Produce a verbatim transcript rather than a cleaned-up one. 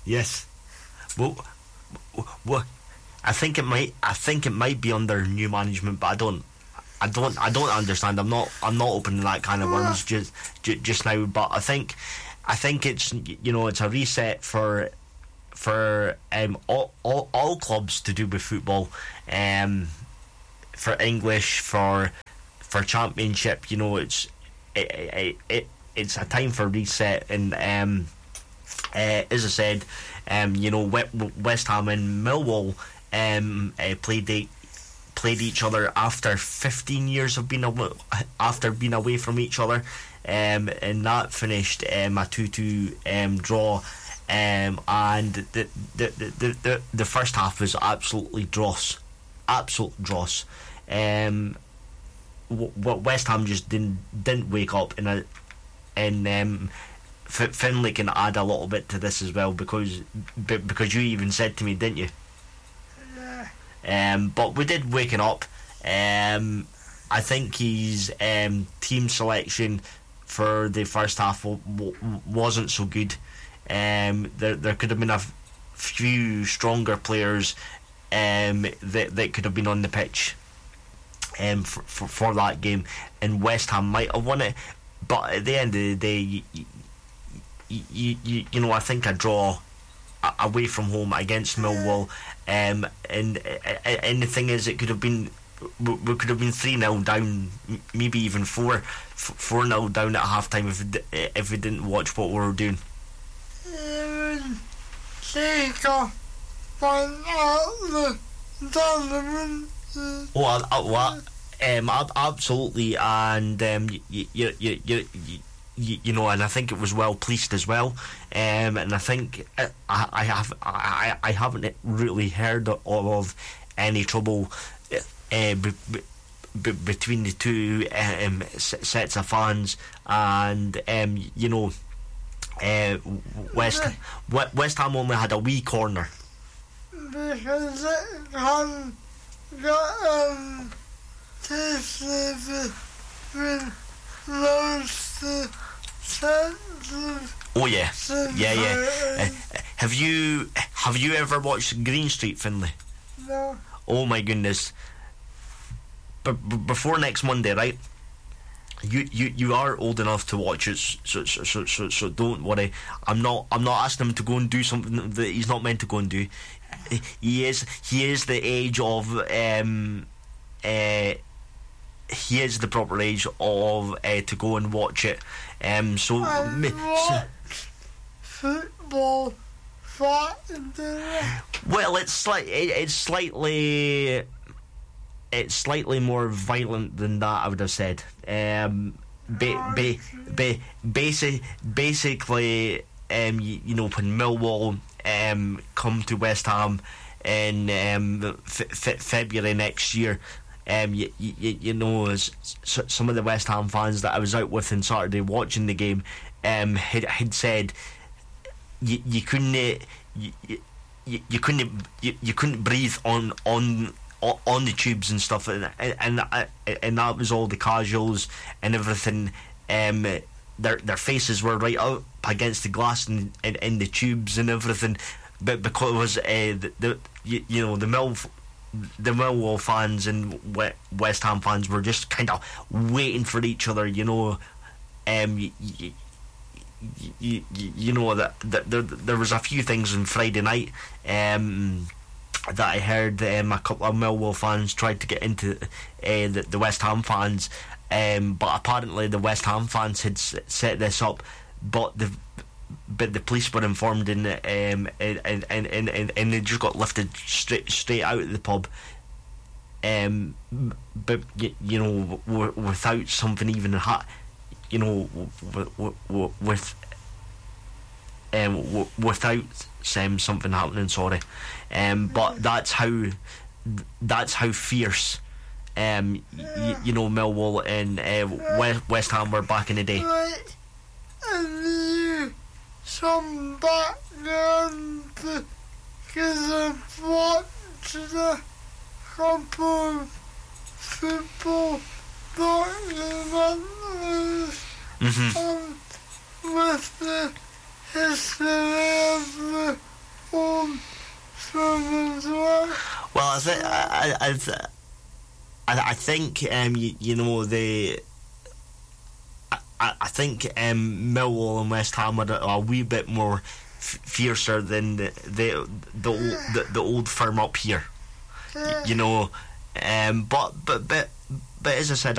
Yes. Well, well, I think it might. I think it might be under new management, but I don't. I don't. I don't understand. I'm not. I'm not opening that kind of worms just just, just now. But I think. I think it's you know it's a reset for for um, all, all all clubs to do with football. Um, for English, for for Championship, you know, it's it, it, it it's a time for reset. And um, uh, as I said, um, you know, West Ham and Millwall um, uh, played the, played each other after fifteen years of being away, after being away from each other, um, and that finished um, a two two um, draw. Um, and the the, the, the the first half was absolutely dross, absolute dross. Um, w- w- West Ham just didn't didn't wake up, and a, and um, F- Finlay can add a little bit to this as well, because b- because you even said to me, didn't you? Yeah. Um, but we did waking up. Um, I think his um, team selection for the first half w- w- wasn't so good. Um, there there could have been a f- few stronger players um, that that could have been on the pitch um, for, for for that game, and West Ham might have won it. But at the end of the day, you you, you, you, you know, I think a draw a- away from home against Millwall, um, and and the thing is, it could have been. We could have been three nil down, m- maybe even four four nil down at half time if we d- if we didn't watch what we were doing. Even Seeker went out the tournament. Oh, I, I, well, um, ab- absolutely, and um, you, you, you, you, you, you know, and I think it was well placed as well, um, and I think uh, I, I have, I, I haven't really heard of, of any trouble uh, b- b- b- between the two um, s- sets of fans, and um, you know. Uh, West West Ham only had a wee corner because it can got um tasted with loads of senses. Oh yeah, yeah, yeah. Uh, have you have you ever watched Green Street, Finlay? No. Oh my goodness! But b- before next Monday, right? You, you, you are old enough to watch it, so so, so so so don't worry. I'm not I'm not asking him to go and do something that he's not meant to go and do. He is he is the age of um uh he is the proper age of uh, to go and watch it. Um so, I so football Saturday. Well, it's like it, it's slightly. It's slightly more violent than that, I would have said. Um, ba- ba- ba- basic, basically, um, you, you know, when Millwall um, come to West Ham in um, f- f- February next year, um, you, you, you know, s- s- some of the West Ham fans that I was out with on Saturday watching the game um, had, had said you, you couldn't you, you, you couldn't you, you couldn't breathe on on. on the tubes and stuff, and and and that was all the casuals and everything. Um, their their faces were right up against the glass and in, in the tubes and everything, but because uh, the, the you, you know the Mill the Millwall fans and West Ham fans were just kind of waiting for each other, you know. Um, you, you, you, you know that, that there there was a few things on Friday night. Um. That I heard um, a couple of Millwall fans tried to get into uh, the, the West Ham fans, um, but apparently the West Ham fans had s- set this up, but the but the police were informed, and um, and, and, and, and, and they just got lifted straight straight out of the pub. Um, but you, you know, w- without something even ha- you know, w- w- w- with um, w- without um, something happening. Sorry. Um, but that's how that's how fierce um, y- you know Millwall and uh, West, West Ham were back in the day. Right, and you some background because I've watched a couple of football documentaries Mm-hmm. um, with the history of the home from as well. Well, I think I I, I, I think um you, you know the. I, I think um, Millwall and West Ham are a, a wee bit more f- fiercer than the the the, old, the the old firm up here. Y- you know, um, but but but but as I said.